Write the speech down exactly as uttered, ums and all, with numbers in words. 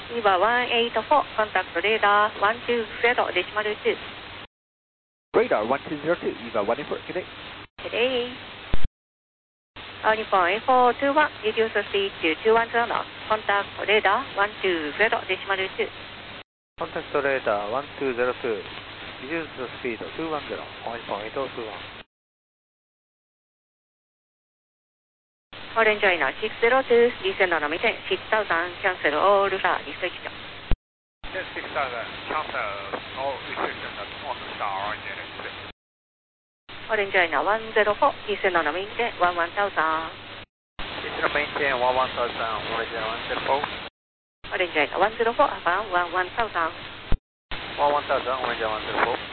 Eva one eight four, contact radar one two zero decimal two. Radar one two zero two, Eva one eight four, good day. Good day. Uniform four two one, reduce speed to two one zero knots. Contact radar one two zero decimal two. Contact radar one two zero two, reduce the speed two one zero, Uniform eight two one. Orange China six zero two, descend on a mission six thousand, cancel all Russia restriction. Yes, six thousand, cancel all restriction at one star Orange China. Orange China one zero four, descend on a mission one one thousand. Descend maintain one one thousand, Orange China one zero four. Orange China one zero four, about one one thousand. one one thousand, Orange China one zero four.